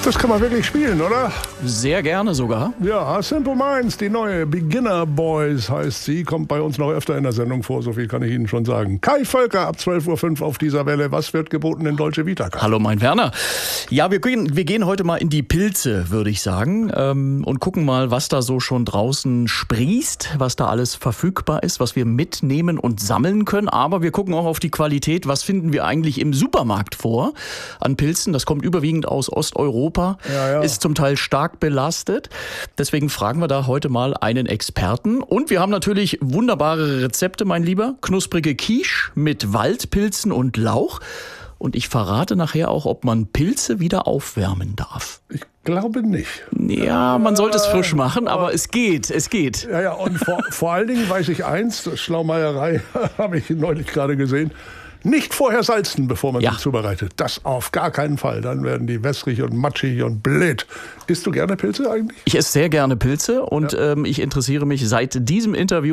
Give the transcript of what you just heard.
das kann man wirklich spielen, oder? Sehr gerne sogar. Ja, Simple Minds, die neue Beginner Boys heißt sie, kommt bei uns noch öfter in der Sendung vor, so viel kann ich Ihnen schon sagen. Kai Völker ab 12.05 Uhr auf dieser Welle. Was wird geboten in Dolce Vita? Hallo, mein Werner. Ja, wir gehen heute mal in die Pilze, würde ich sagen, und gucken mal, was da so schon draußen sprießt, was da alles verfügbar ist, was wir mitnehmen und sammeln können. Aber wir gucken auch auf die Qualität. Was finden wir eigentlich im Supermarkt vor an Pilzen? Das kommt überwiegend aus Osteuropa, ist zum Teil stark belastet. Deswegen fragen wir da heute mal einen Experten. Und wir haben natürlich wunderbare Rezepte, mein Lieber. Knusprige Quiche mit Waldpilzen und Lauch. Und ich verrate nachher auch, ob man Pilze wieder aufwärmen darf. Ich glaube nicht. Ja, man sollte es frisch machen, aber es geht. Ja, und vor allen Dingen weiß ich eins, Schlaumeierei habe ich neulich gerade gesehen, nicht vorher salzen, bevor man sie zubereitet. Das auf gar keinen Fall. Dann werden die wässrig und matschig und blöd. Isst du gerne Pilze eigentlich? Ich esse sehr gerne Pilze und ich interessiere mich seit diesem Interview